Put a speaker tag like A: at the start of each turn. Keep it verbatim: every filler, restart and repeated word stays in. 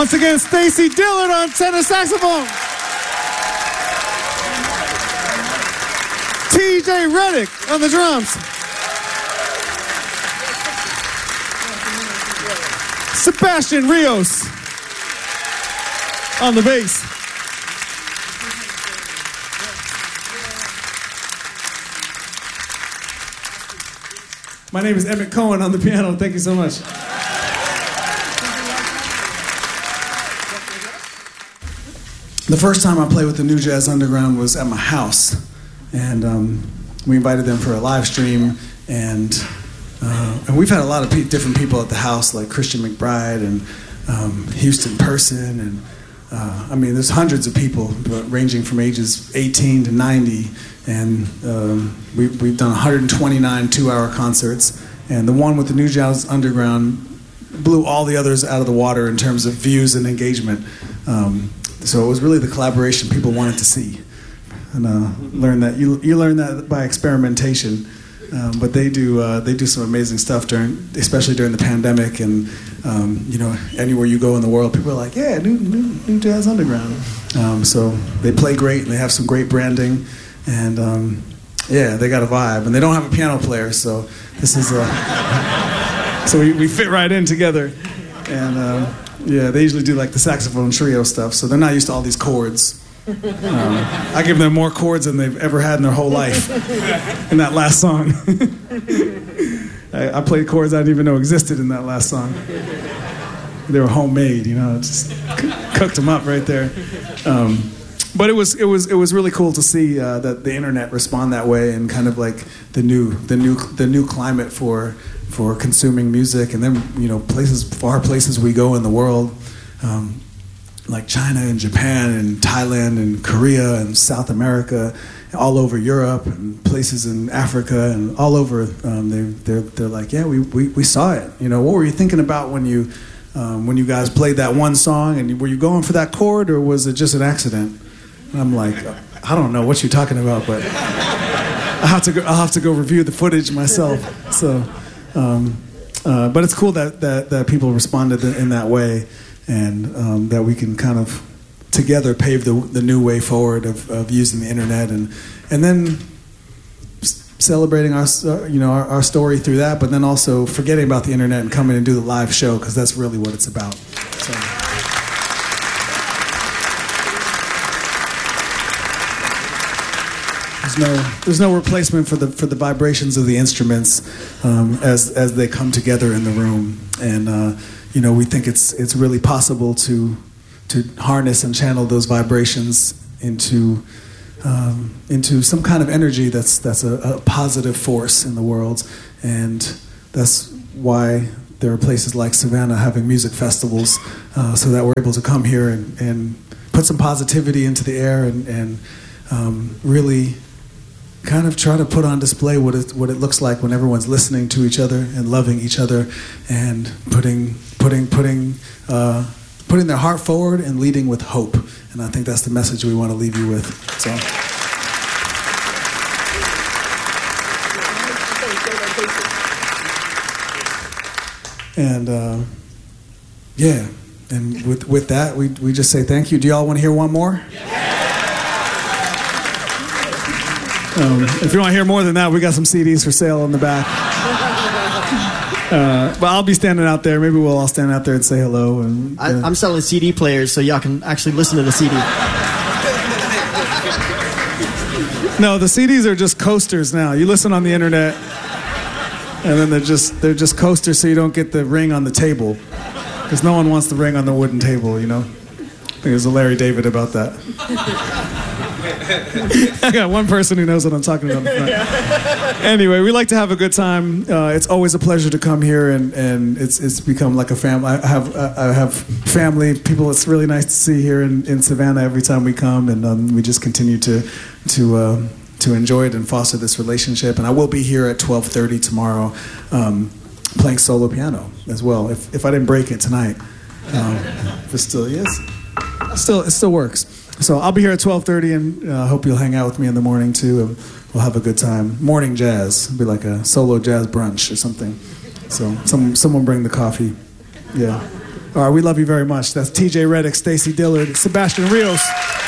A: Once again, Stacy Dillard on tenor saxophone. T J Reddick on the drums. Sebastian Rios on the bass. My name is Emmett Cohen on the piano. Thank you so much. The first time I played with the New Jazz Underground was at my house, and um, we invited them for a live stream, and uh, and we've had a lot of pe- different people at the house, like Christian McBride and um, Houston Person, and uh, I mean, there's hundreds of people, but ranging from ages eighteen to ninety, and um, we, we've done one hundred twenty-nine two-hour concerts, and the one with the New Jazz Underground blew all the others out of the water in terms of views and engagement. Um, so it was really the collaboration people wanted to see, and uh, learn that you you learn that by experimentation. Um, but they do uh, they do some amazing stuff during, especially during the pandemic, and um, you know, anywhere you go in the world, people are like, yeah, new new, new Jazz Underground. Um, so they play great, and they have some great branding, and um, yeah, they got a vibe, and they don't have a piano player, so this is a so we, we fit right in together, and uh, yeah, they usually do like the saxophone trio stuff, so they're not used to all these chords. Um, I give them more chords than they've ever had in their whole life in that last song. I, I played chords I didn't even know existed in that last song. They were homemade, you know, just c- cooked them up right there. Um, but it was it was it was really cool to see uh, that the internet respond that way, and kind of like the new the new the new climate for for consuming music, and then, you know, places far places we go in the world. Um, like China and Japan and Thailand and Korea and South America, all over Europe and places in Africa and all over. Um, they, they're they're like, yeah, we, we, we saw it. You know, what were you thinking about when you um, when you guys played that one song? And were you going for that chord, or was it just an accident? And I'm like, I don't know what you're talking about, but I have to go, I'll have to go review the footage myself. So, um, uh, but it's cool that, that that people responded in that way. And um, that we can kind of together pave the the new way forward of, of using the internet, and and then s- celebrating our uh, you know our, our story through that, but then also forgetting about the internet and coming and do the live show, because that's really what it's about. So. There's no there's no replacement for the for the vibrations of the instruments um, as as they come together in the room, and. Uh, You know, we think it's it's really possible to to harness and channel those vibrations into um, into some kind of energy that's that's a, a positive force in the world, and that's why there are places like Savannah having music festivals, uh, so that we're able to come here and, and put some positivity into the air, and, and um, really kind of try to put on display what it what it looks like when everyone's listening to each other and loving each other, and putting putting putting uh, putting their heart forward and leading with hope. And I think that's the message we want to leave you with. So. And uh, yeah, and with with that, we we just say thank you. Do y'all want to hear one more? Um, if you want to hear more than that, we got some C Ds for sale in the back. Uh, but I'll be standing out there. Maybe we'll all stand out there and say hello. And uh,
B: I, I'm selling C D players, so y'all can actually listen to the C D.
A: No, the C Ds are just coasters now. You listen on the internet, and then they're just they're just coasters, so you don't get the ring on the table, because no one wants the ring on the wooden table. You know, I think there's a Larry David about that. I got one person who knows what I'm talking about. Anyway, we like to have a good time. Uh, it's always a pleasure to come here, and, and it's it's become like a family. I have I have family people. It's really nice to see here in, in Savannah every time we come, and um, we just continue to to uh, to enjoy it and foster this relationship. And I will be here at twelve thirty tomorrow, um, playing solo piano as well. If if I didn't break it tonight, um, but still yes, still it still works. So I'll be here at twelve thirty, and I uh, hope you'll hang out with me in the morning, too, and we'll have a good time. Morning jazz. It'll be like a solo jazz brunch or something. So some, someone bring the coffee. Yeah. All right, we love you very much. That's T J Reddick, Stacy Dillard, Sebastian Rios.